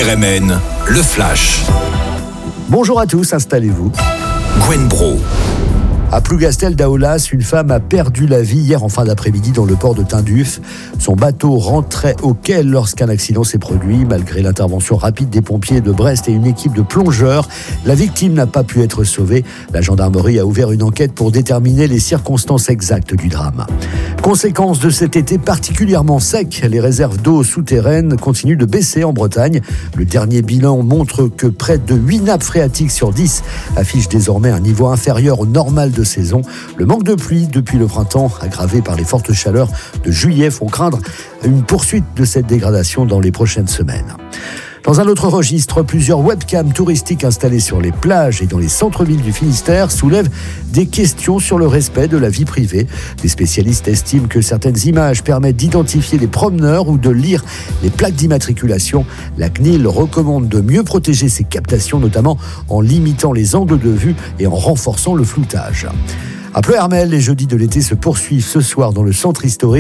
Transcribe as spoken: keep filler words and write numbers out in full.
R M N, le Flash. Bonjour à tous, installez-vous. Gwen Bro. À Plougastel-Daoulas, une femme a perdu la vie hier en fin d'après-midi dans le port de Tinduf. Son bateau rentrait au quai lorsqu'un accident s'est produit. Malgré l'intervention rapide des pompiers de Brest et une équipe de plongeurs, la victime n'a pas pu être sauvée. La gendarmerie a ouvert une enquête pour déterminer les circonstances exactes du drame. Conséquence de cet été particulièrement sec, les réserves d'eau souterraines continuent de baisser en Bretagne. Le dernier bilan montre que près de huit nappes phréatiques sur dix affichent désormais un niveau inférieur au normal de saison. Le manque de pluie depuis le printemps, aggravé par les fortes chaleurs de juillet, font craindre une poursuite de cette dégradation dans les prochaines semaines. Dans un autre registre, plusieurs webcams touristiques installées sur les plages et dans les centres-villes du Finistère soulèvent des questions sur le respect de la vie privée. Des spécialistes estiment que certaines images permettent d'identifier les promeneurs ou de lire les plaques d'immatriculation. La C N I L recommande de mieux protéger ces captations, notamment en limitant les angles de vue et en renforçant le floutage. À Pleuhermel, les jeudis de l'été se poursuivent ce soir dans le centre historique.